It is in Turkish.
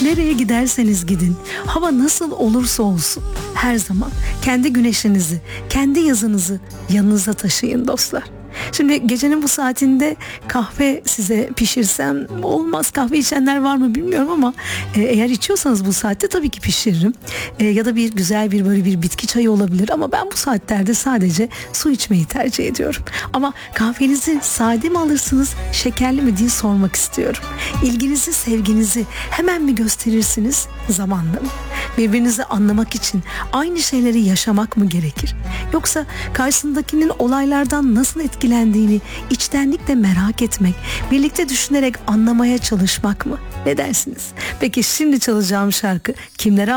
nereye giderseniz gidin, hava nasıl olursa olsun, her zaman kendi güneşinizi, kendi yazınızı yanınıza taşıyın dostlar. Şimdi gecenin bu saatinde kahve size pişirsem olmaz. Kahve içenler var mı bilmiyorum ama eğer içiyorsanız bu saatte tabii ki pişiririm. Ya da bir güzel bir böyle bir bitki çayı olabilir ama ben bu saatlerde sadece su içmeyi tercih ediyorum. Ama kahvenizi sade mi alırsınız, şekerli mi diye sormak istiyorum. İlginizi, sevginizi hemen mi gösterirsiniz, zamanla mı? Birbirinizi anlamak için aynı şeyleri yaşamak mı gerekir? Yoksa karşısındakinin olaylardan nasıl etkilendiğini içtenlikle merak etmek, birlikte düşünerek anlamaya çalışmak mı? Ne dersiniz? Peki şimdi çalacağım şarkı kimlere